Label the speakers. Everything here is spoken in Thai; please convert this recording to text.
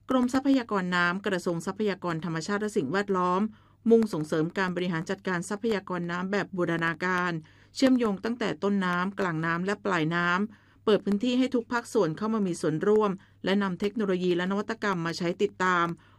Speaker 1: กรมทรัพยากรน้ำกระทรวงทรัพยากรธรรมชาติและสิ่งแวดล้อมมุ่งส่งเสริมการบริหารจัดการทรัพยากรน้ำแบบบูรณาการเชื่อมโยงตั้งแต่ต้นน้ำกลางน้ำและปลายน้ำเปิดพื้นที่ให้ทุกภาคส่วนเข้ามามีส่วนร่วมและนำเทคโนโลยีและนวัตกรรมมาใช้ติดตาม